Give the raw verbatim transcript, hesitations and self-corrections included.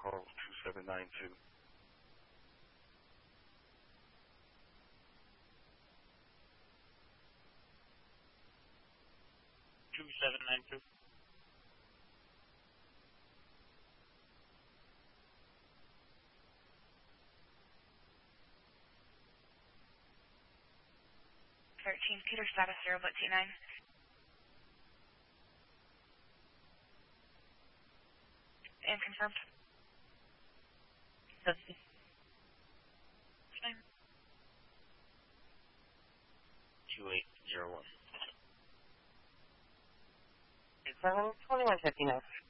call two seven nine two. two seven nine two. thirteen, Peter, status zero, but T nine. And confirmed. Testing. two eight zero one. seven twenty-one fifty-nine.